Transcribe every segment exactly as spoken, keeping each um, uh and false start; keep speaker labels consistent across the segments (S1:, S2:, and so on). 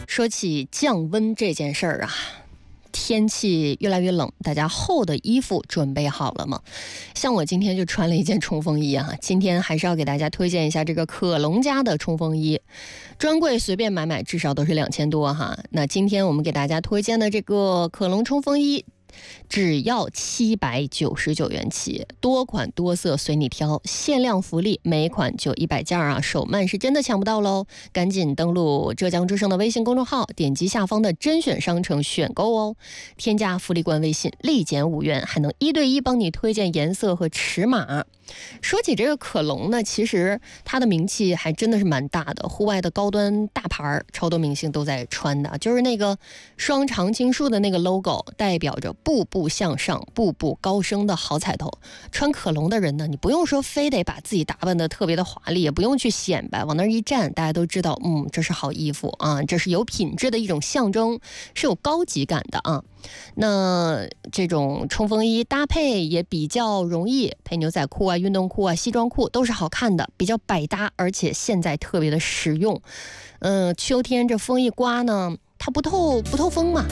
S1: 说起降温这件事儿啊，天气越来越冷，大家厚的衣服准备好了吗？像我今天就穿了一件冲锋衣啊。今天还是要给大家推荐一下这个可隆家的冲锋衣，专柜随便买买至少都是两千多哈。那今天我们给大家推荐的这个可隆冲锋衣，只要七百九十九元起，多款多色随你挑，限量福利，每款就一百件啊，手慢是真的抢不到喽！赶紧登录浙江之声的微信公众号，点击下方的甄选商城选购哦，添加福利官微信，立减五元，还能一对一帮你推荐颜色和尺码。说起这个可隆呢，其实它的名气还真的是蛮大的，户外的高端大牌超多明星都在穿的，就是那个双常青树的那个 logo， 代表着步步向上、步步高升的好彩头。穿可隆的人呢，你不用说非得把自己打扮得特别的华丽，也不用去显摆，往那儿一站，大家都知道，嗯，这是好衣服啊，这是有品质的一种象征，是有高级感的啊。那这种冲锋衣搭配也比较容易，配牛仔裤啊、运动裤啊、西装裤都是好看的，比较百搭，而且现在特别的实用。嗯、呃，秋天这风一刮呢，它不透不透风嘛。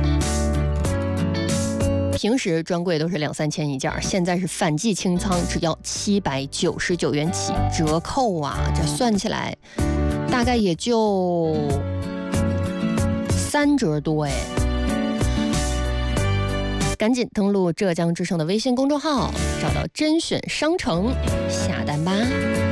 S1: 平时专柜都是两三千一件，现在是反季清仓，只要七百九十九元起，折扣啊，这算起来大概也就三折多哎。赶紧登录浙江之声的微信公众号，找到甄选商城下单吧。